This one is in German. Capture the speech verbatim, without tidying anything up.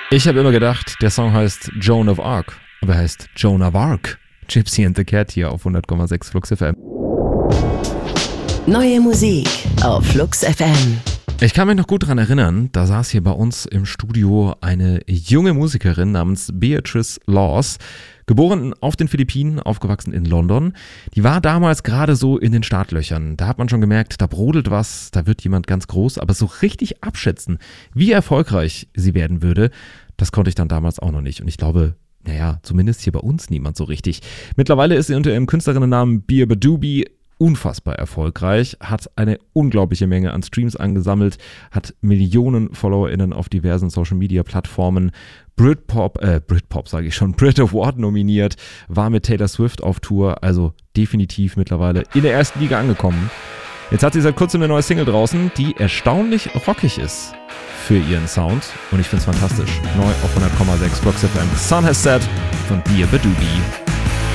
Ich habe immer gedacht, der Song heißt Joan of Arc, aber er heißt Joan of Arc. Gypsy and the Cat hier auf hundert Komma sechs Flux F M. Neue Musik auf Flux F M. Ich kann mich noch gut daran erinnern, da saß hier bei uns im Studio eine junge Musikerin namens Beatrice Laws, geboren auf den Philippinen, aufgewachsen in London. Die war damals gerade so in den Startlöchern. Da hat man schon gemerkt, da brodelt was, da wird jemand ganz groß, aber so richtig abschätzen, wie erfolgreich sie werden würde, das konnte ich dann damals auch noch nicht. Und ich glaube, naja, zumindest hier bei uns niemand so richtig. Mittlerweile ist sie unter ihrem Künstlerinnennamen Beer Badoobie unfassbar erfolgreich, hat eine unglaubliche Menge an Streams angesammelt, hat Millionen FollowerInnen auf diversen Social-Media-Plattformen, Britpop, äh, Britpop sage ich schon, Brit Award nominiert, war mit Taylor Swift auf Tour, also definitiv mittlerweile in der ersten Liga angekommen. Jetzt hat sie seit kurzem eine neue Single draußen, die erstaunlich rockig ist für ihren Sound und ich finde es fantastisch. Neu auf hundert Komma sechs Flux F M. Sun Has Set von Beer Badoobie.